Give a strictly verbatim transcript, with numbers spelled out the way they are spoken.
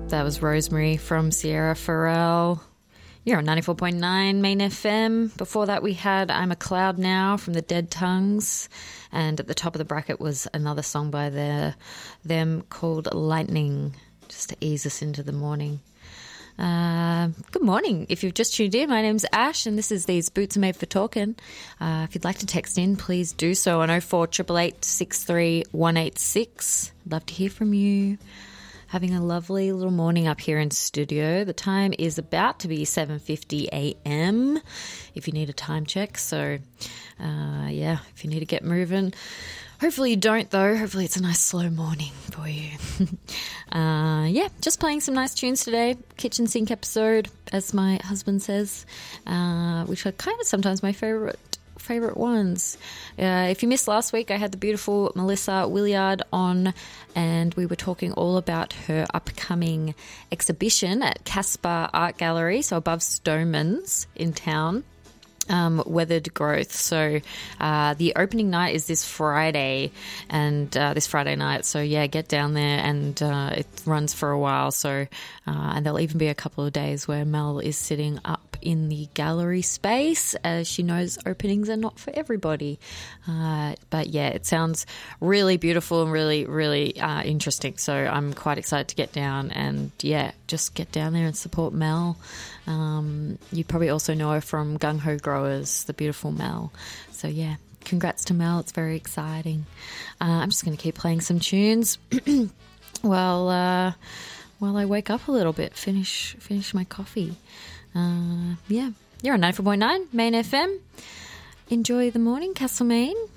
That was Rosemary from Sierra Farrell. You're on ninety-four point nine Main F M. Before that we had I'm a Cloud Now from the Dead Tongues. And at the top of the bracket was another song by the, them called Lightning, just to ease us into the morning. Uh, good morning. If you've just tuned in, my name's Ash and this is These Boots Are Made for Talking. Uh, if you'd like to text in, please do so on oh four eight eight eight, six three one eight six. I'd love to hear from you. Having a lovely little morning up here in studio. The time is about to be seven fifty a.m. if you need a time check. So, uh, yeah, if you need to get moving. Hopefully you don't, though. Hopefully it's a nice slow morning for you. uh, yeah, just playing some nice tunes today. Kitchen sink episode, as my husband says, uh, which are kind of sometimes my favourite favorite ones. Uh, if you missed last week, I had the beautiful Melissa Williard on and we were talking all about her upcoming exhibition at Caspar Art Gallery, so above Stoneman's in town. Um, Weathered Growth. So uh, the opening night is this Friday and uh, this Friday night. So yeah, get down there and uh, it runs for a while. So uh, and there'll even be a couple of days where Mel is sitting up in the gallery space, as she knows openings are not for everybody. Uh, but yeah, it sounds really beautiful and really, really uh, interesting. So I'm quite excited to get down and yeah, just get down there and support Mel. Um, you probably also know her from Gung Ho Growers, the beautiful Mel. So yeah, congrats to Mel. It's very exciting. Uh, I'm just going to keep playing some tunes while uh, while I wake up a little bit, finish finish my coffee. Uh, yeah, you're on ninety-four point nine Main F M. Enjoy the morning, Castlemaine.